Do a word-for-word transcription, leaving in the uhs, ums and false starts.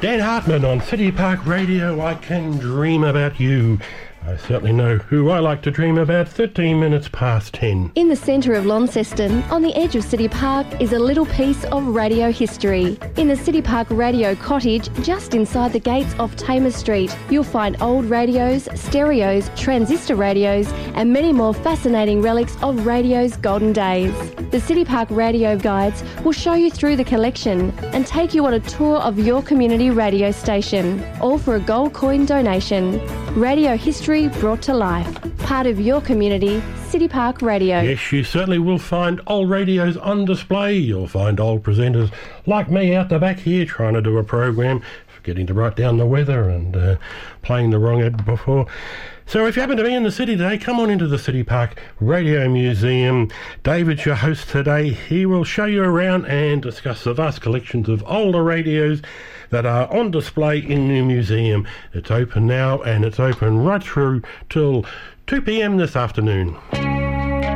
Dan Hartman on City Park Radio. I can dream about you. I certainly know who I like to dream about. thirteen minutes past ten. In the centre of Launceston, on the edge of City Park, is a little piece of radio history. In the City Park Radio Cottage, just inside the gates of Tamer Street, you'll find old radios, stereos, transistor radios, and many more fascinating relics of radio's golden days. The City Park Radio Guides will show you through the collection and take you on a tour of your community radio station, all for a gold coin donation. Radio history brought to life. Part of your community, City Park Radio. Yes, you certainly will find old radios on display. You'll find old presenters like me out the back here trying to do a program, forgetting to write down the weather and uh, playing the wrong ad before. So if you happen to be in the city today, come on into the City Park Radio Museum. David's your host today. He will show you around and discuss the vast collections of older radios that are on display in the museum. It's open now and it's open right through till two p.m. this afternoon.